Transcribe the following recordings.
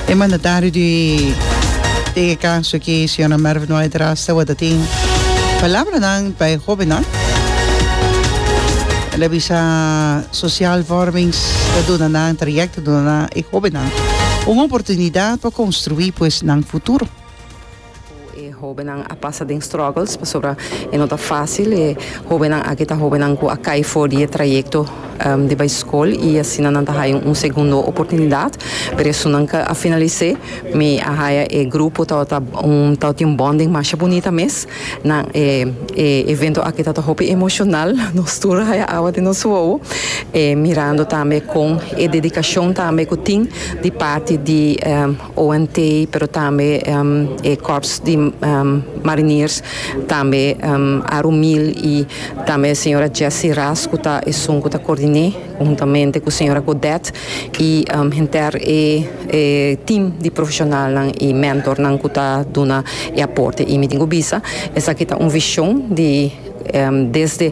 E mandatário de caso aqui, senhora Merve Noidras, wat ating palavra nang bij Hobenan. Labi sa social vormings da doen na trajecto doen na e Hobenan. Uma oportunidade para construir pues nang futuro. Hobenang a passa de struggles, sobre não tá fácil e hobenang aqui tá hobenang com a cai for de trajecto de ba escola e assim não tá aí segunda oportunidade, por isso nunca a finalizar me a aí é grupo tá tem bonding mais bonita mês na evento aqui tá hope emocional nos tour aí a de nos uau mirando também com dedicação também com tim de parte de ONT, pero também corps de marinheiros também Arumil e também a senhora Jessie Rasco tá e sunco tá coordenando juntamente com a senhora Godet e team de profissional e mentor nang kuta duna e aporte e meeting bisa essa aqui tá visão de desde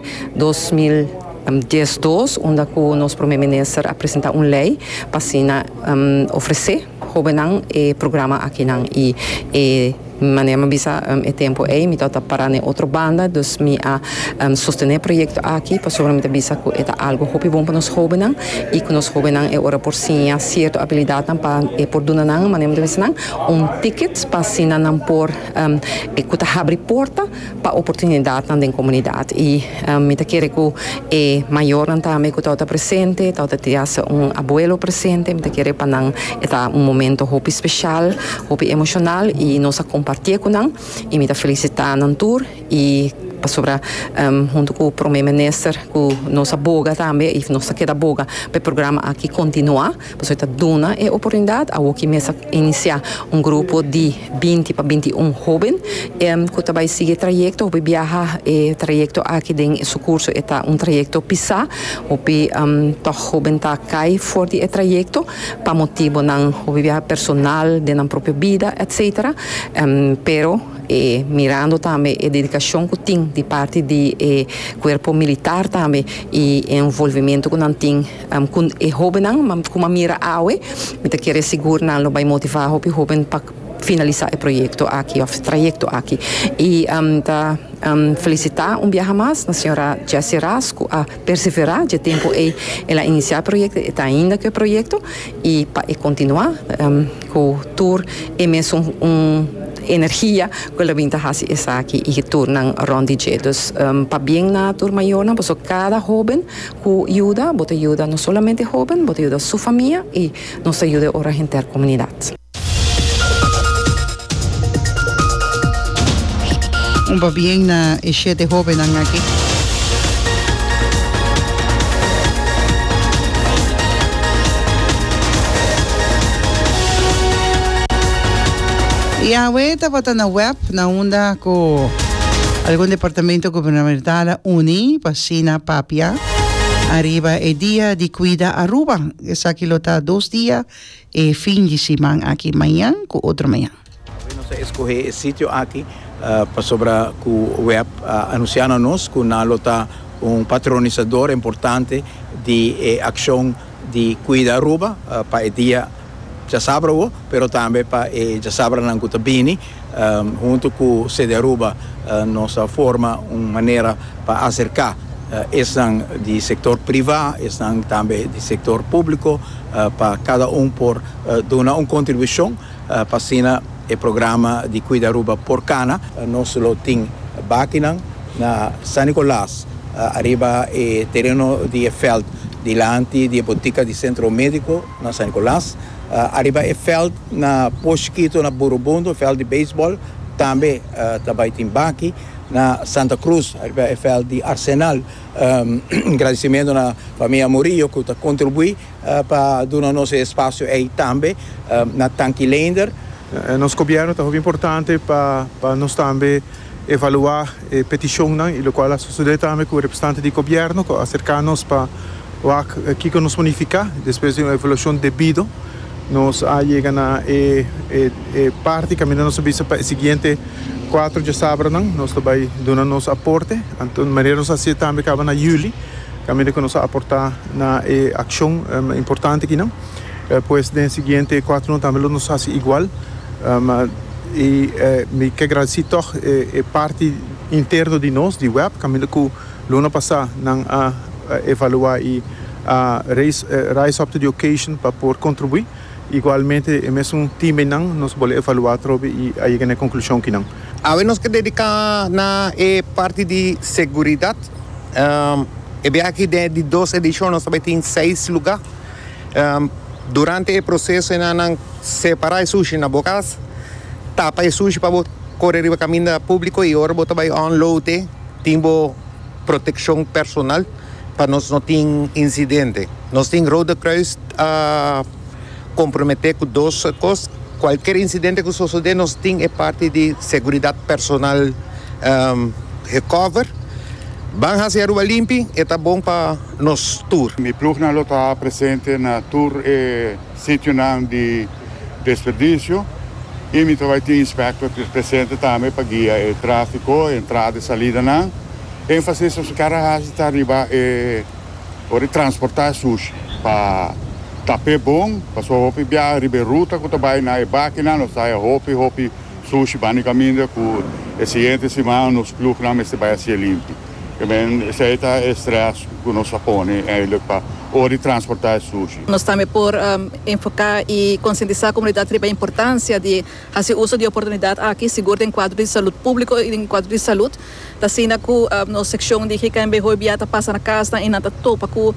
2012 onde o nosso primeiro-ministro apresenta lei para oferecer Hobenang e programa aqui nang e maneira bisa tempo me tota para ne outra banda dus me a sostener projeto aqui para somente bisa que é algo hopi bom para nos Hobenang e que nos Hobenang é ora por sim a certa habilidade para por dunanang maneira bisa nang tickets para sina nang por e que tá abre porta para oportunidade na comunidade e me tá querer que maior não tá me que tá presente tá ter abuelo presente me tá querer para nang é momento hopi especial hopi emocional e nos compartilhar com nós e me felicitar na tour e sobre junto com o primeiro-ministro com nossa boga também e nossa queda boga para o programa aqui continuar para está dando a oportunidade a que mesa iniciar grupo de 20 para 21 jovens que também sigue trajecto ou viajar trajecto aqui dentro do curso é trajecto PISA ou tá jovem tá cai for de trajecto para motivo não viajar personal de na própria vida etc pero mirando também a dedicação que tem de parte de corpo militar também e envolvimento com tem com jovem com uma mira aue me te querer segurar não vai motivar o jovem para finalizar o projeto aqui o trajecto aqui e felicitar viaje mais na senhora Jessie Rasco a perseverar de tempo ela iniciar o projeto está ainda que o projeto e para continuar com o tour e mesmo energia quella vinta hasi essa aqui e tornam rondigedos para bem na tour maior na posso cada jovem que ajuda não somente jovem bota ajuda sua família e nos ajuda a gente comunidade. Bem na de jovem aqui. E a estava na web na onda com algum departamento governamental uni pasina papia arriba e dia de cuida Aruba essa aqui está 2 dias e fim de semana aqui manhã com outro manhã. Nós escolher esse sítio aqui para sobre o web anunciar a nós que na lota patronizador importante de ação de cuida Aruba para o dia já sabra pero também para já sabra na Cutabini junto com o Sede Aruba nossa forma uma maneira para acercar estão de setor privado estão também de setor público para cada por dar contribuição para assinar o programa de cuida Aruba por cana nós lo tem Baquinan na San Nicolás arriba terreno de feld dilante de botica de centro médico na San Nicolás arriba é feld na Posquito na Burubundo feld de beisebol também também tem Baqui na Santa Cruz arriba é feld de Arsenal agradecimento na família Murillo que contribui para dar nosso espaço aí também na Tanquilender nos governo é muito importante para nós também evaluar a petição e o qual a sociedade também com o representante do governo acercar-nos para aqui que nos bonificar depois de uma evolução devida nos chega na parte caminhando sobre para o seguinte 4 de sábado nós também dando nosso aporte então maneira nós assim também acaba na julho caminho que nos aportar na ação importante aqui não pues den siguiente 4 anos também nos hace igual. E me quero agradecer toch parte interno de nós, de web, Camilo, que no ano passado não evaluar e rise up to the occasion para por contribuir. Igualmente, mesmo time não nos pode evaluar e aí na conclusão que não. A nós que dedicar na parte de segurança. Aqui de 2 edições nós também tem 6 lugares. Durante o processo nós separar o sushi na boca, tapa o sushi para correr o caminho público e agora botar vai unload, timbo proteção personal para nós não ter incidente. Nós tem Rode Kruis comprometer com 2 coisas. Qualquer incidente que suceder, nós tem parte de segurança personal recover. Van fazer o limpi, é bom para nos tour. Mi ploeg na está presente na tour sítio de desperdício e mi vai ter inspector presente também para guiar o tráfego, entrada e saída na. Ênfase sobre cara está arriba para transportar sushi para tape bom, para só hopi bia arriba ruta que vai na máquina, nós sai hopi sushi bani caminho com o seguinte semana nos ploeg na mas vai ser limpo. Essa é o stress que nós põe para hora transportar sushi. Nós também por enfocar e conscientizar a comunidade sobre a importância de fazer uso de oportunidade aqui, seguro em quadro de saúde público e em quadro de saúde. Da cena que na secção de que quem hoi biata passa na casa e nada topa com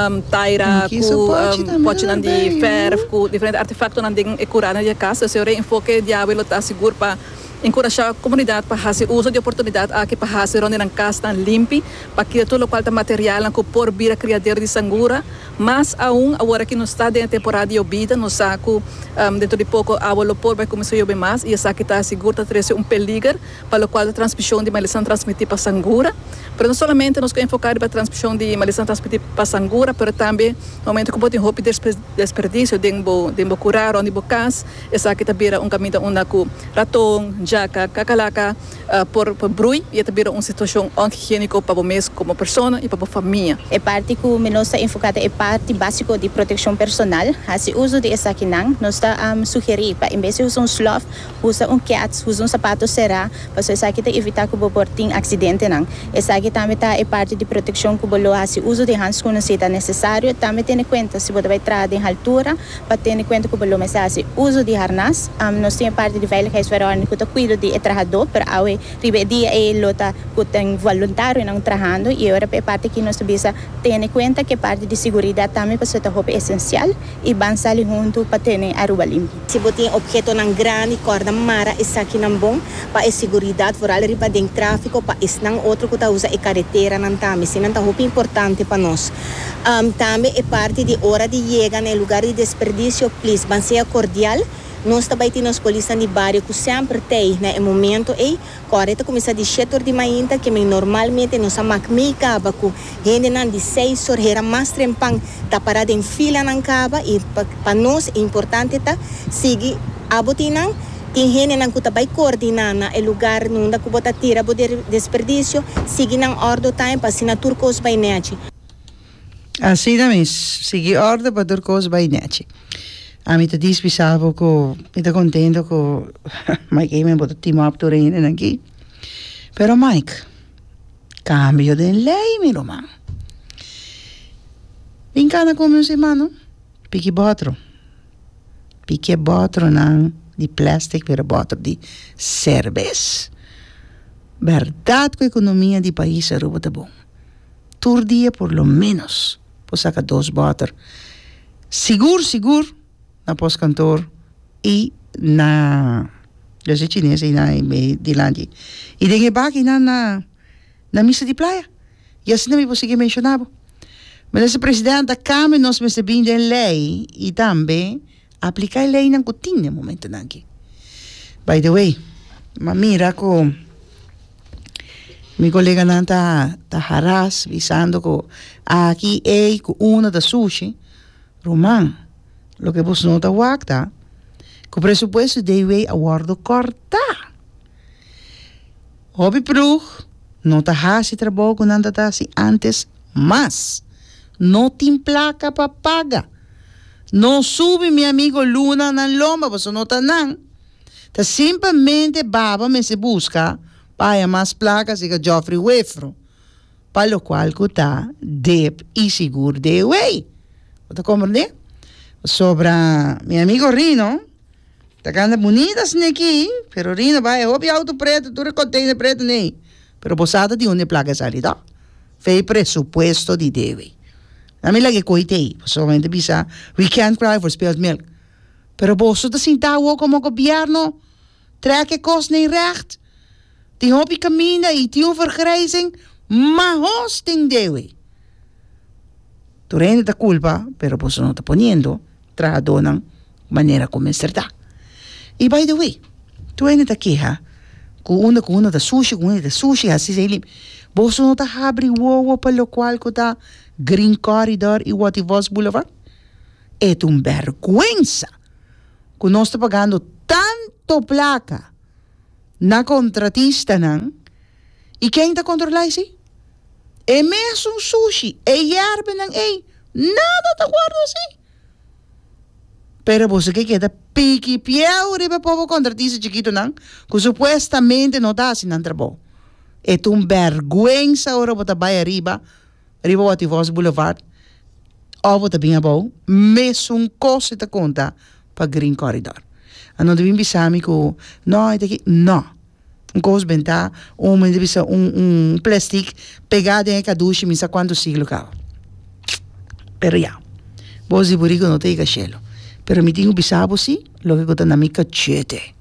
taira, com pote de ferro, com diferentes artefatos na de curar na casa. Se o enfoque de água está seguro para encorajar a comunidade para fazer uso de oportunidade aqui para fazer onde na casa limpa, para que todo o qual está material que por vir a criadeira de sangura, mas agora que não está dentro da temporada de obida, nós saco dentro de pouco a água por vai começar a chover mais e essa que está segura trazer peligro para o qual a transmissão de maldição transmitir para sangura, mas não somente nós queremos focar para a transmissão de maldição transmitir para sangura, mas também no momento que pode roupa desperdício, de curar onde bocas, essa que está vira caminho onde com ratão jaca, cacalaca, por brui e também uma situação higiênica para o mês como pessoa e para a família. É parte que nós está enfocada é parte básica de proteção personal. Assim, uso de essa aqui não, nós está sugerir para em vez de usar sloth, usa cat, usa sapato será, para essa aqui evitar que o portinho acidente não. Essa aqui também está é parte de proteção que o bolo assim, uso de hands quando se está necessário, também tem em conta se você vai entrar em altura, para ter em conta que o bolo mas assim, uso de harness, nós tem parte de veiligheidsverordening que cuido de trabalhador para ao dia lota que tem voluntário não trabalhando e agora é parte que nós precisa ter em conta que parte de segurança também para ser roupa essencial e avançar junto para ter a rua limpa. Se você tem objeto não grande, corda mara, isso aqui não bom para a segurança, por ali para dentro tráfico, para isso não outro que está usa a carretera não também, se não está roupa importante para nós. Também é parte de hora de chegar no lugar de desperdício, please, banseia cordial. Nós também temos polícia de bairro que sempre tem, no momento, correta começa de 7 de manhã, que normalmente nós amamos caba com gente de 6 horas, era mais trempang, está parada em fila na caba, e para nós é importante tá seguir a botina. Tem gente que está coordenando o lugar onde que bota tira o desperdício, seguir na ordem time para assinatura coisa by net. Assim também, seguir ordem para ter coisa by net. A mim te dispensava que eu estou contente com Mike me botou team up to rein aqui. Pero Mike, cambio de lei, meu irmão. Vem cá na como se mano, pique botro não de plástico, pero botro de cerveja. Verdade que a economia do país é ruba bom. Todo dia por lo menos, por sacar 2 botros. Seguro. Na pós-cantor e na José Chinesa e na Dilandi. E dengue baki na missa de praia. E assim não me consegui mencionar. Mas esse presidente da Câmara nós recebemos a lei e também aplicar a lei na cotinha no momento aqui. By the way, mira com meu colega não tá haras visando que aqui é com uma da sushi, Román. Lo que vos nota wakta, que o presupuesto deve aguardo cortar. Hobby plug, não tá hasi trabalho com nada assim antes, mas não tem placa para pagar. No sube mi amigo Luna nan lomba, pues no tan nan. Ta simplemente baba me se busca para más placas y que Geoffrey Wefro. Para lo cual cuta dep y seguro de wey. ¿Te comprende? Sobra mi amigo Rino. Te canta bonitas aquí, pero Rino vai op auto preto, tu container preto nee. Pero posada de onde placa salida. Fei presupuesto de deve. A mim que coitei, somente bisa, we can't cry for spilled milk. Pero bosso te sintawo como governo, trekke kost niet recht. Die hobby camina e die vergrijzing, maar hosting dewe. Tu rende da culpa, pero bosso non te poniendo, tra donan manera come serta. E by the way, tu rende da queja, com una da sushi, assim se ele, bosso não tá abre o pelo qual que tá Green Corridor e Wativos Boulevard. É vergüenza que nós estamos pagando tanto placa na contratista, não? E quem está controlando isso? É mesmo sushi, é yerba, não é? Nada está guardado assim. Pero você que queda pique, piau, riba povo contratista chiquito, não? Que supostamente não está assim, não trabalha. É vergüenza ora para baixo arriba Wativos Boulevard, ou também a bom, mesmo coisa da conta para Green Corridor. A não devemos pensar que não, coisa bem tá, plástico pegado em caduche, não sei quanto siglo cá. Pero já, você por isso não tem cachelo. Pero me tenho pensado assim, logo que eu estou na minha cachete.